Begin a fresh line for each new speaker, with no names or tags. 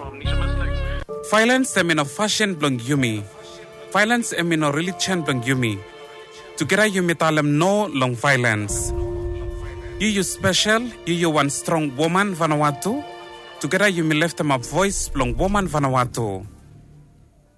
Violence em no fashion blong yumi. Violence em no religion blong yumi. Together yumi talem no long violence. You special, you one strong woman Vanuatu. Together yumi left them a voice blong woman Vanuatu.